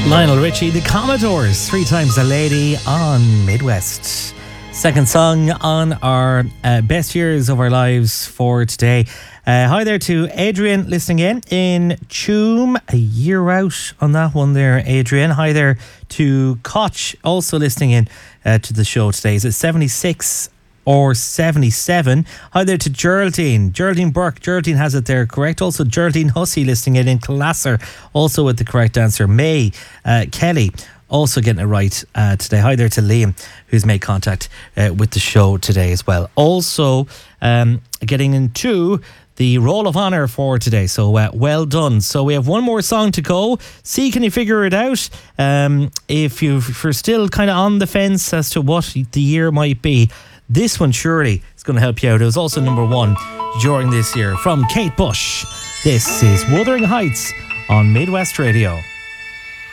Lionel Richie, The Commodores, Three Times a Lady on Midwest. Second song on our best years of our lives for today. Hi there to Adrian listening in Tuam, a year out on that one there, Adrian. Hi there to Koch, also listening in to the show today. Is it 76 or 77? Hi there to Geraldine Burke. Geraldine has it there correct. Also Geraldine Hussey listening in Classer, also with the correct answer. May Kelly also getting it right today. Hi there to Liam, who's made contact with the show today as well. Also getting into the Roll of Honour for today. So well done. So we have one more song to go. See, can you figure it out? If you're still kind of on the fence as to what the year might be, this one surely is going to help you out. It was also number one during this year from Kate Bush. This is Wuthering Heights on Midwest Radio.